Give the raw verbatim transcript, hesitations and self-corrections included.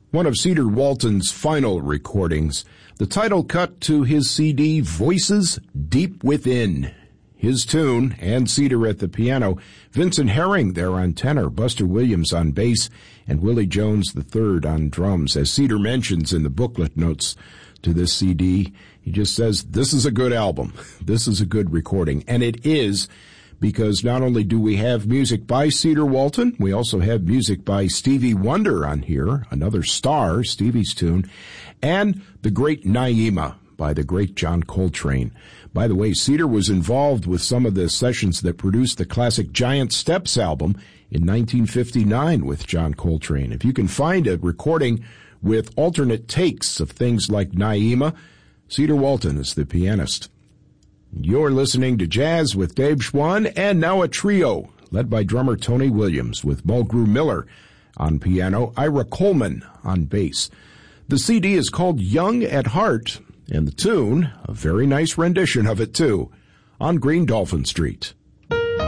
one of Cedar Walton's final recordings, the title cut to his C D, Voices Deep Within. His tune, and Cedar at the piano, Vincent Herring there on tenor, Buster Williams on bass, and Willie Jones the third on drums. As Cedar mentions in the booklet notes to this C D, he just says, this is a good album. This is a good recording. And it is, because not only do we have music by Cedar Walton, we also have music by Stevie Wonder on here, another star, Stevie's tune, and The Great Naima by the great John Coltrane. By the way, Cedar was involved with some of the sessions that produced the classic Giant Steps album in nineteen fifty-nine with John Coltrane. If you can find a recording with alternate takes of things like Naima, Cedar Walton is the pianist. You're listening to Jazz with Dave Schwann, and now a trio led by drummer Tony Williams with Mulgrew Miller on piano, Ira Coleman on bass. The C D is called Young at Heart, and the tune, a very nice rendition of it too, On Green Dolphin Street.